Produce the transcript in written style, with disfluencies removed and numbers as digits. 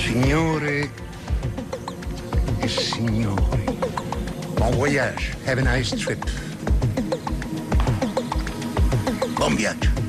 Signore e signori, bon voyage. Have a nice trip. Bon viaggio.